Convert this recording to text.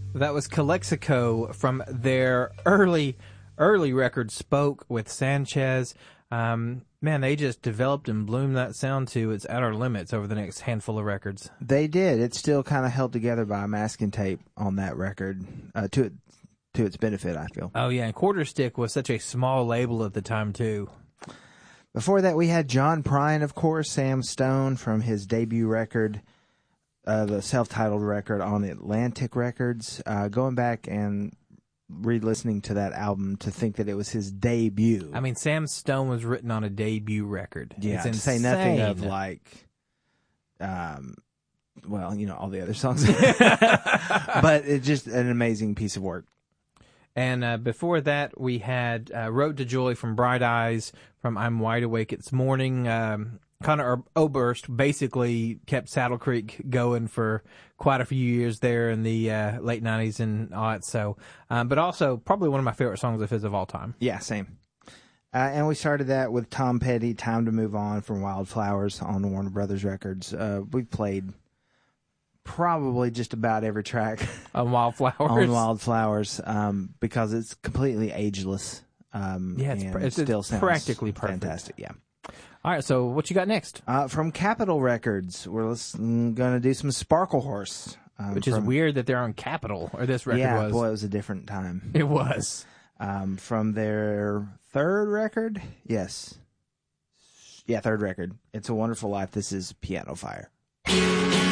That was Calexico from their early record, Spoke, with Sanchez. Man, they just developed and bloomed that sound to its outer limits over the next handful of records. They did. It's still kind of held together by a masking tape on that record, to its benefit, I feel. Oh, yeah, and Quarterstick was such a small label at the time, too. Before that, we had John Prine, of course, Sam Stone from his debut record, the self-titled record on Atlantic Records. Going back and re-listening to that album to think that it was his debut. I mean, Sam Stone was written on a debut record. Yeah, it's to insane. say nothing of well, all the other songs. But it's just an amazing piece of work. And before that, we had Road to Joy from Bright Eyes, from I'm Wide Awake It's Morning. Connor Oberst basically kept Saddle Creek going for quite a few years there in the late 90s and all that. So, but also probably one of my favorite songs of his of all time. Yeah, same. And we started that with Tom Petty, Time to Move On from Wildflowers on the Warner Brothers Records. We've played probably just about every track on Wildflowers, because it's completely ageless. Yeah, it still sounds practically perfect. Fantastic, yeah. All right, so what you got next? From Capitol Records, we're going to do some Sparkle Horse. Which is weird that they're on Capitol, or this record was. Yeah, boy, it was a different time. It was. From their third record? Yes. Yeah, third record. It's a Wonderful Life. This is Piano Fire.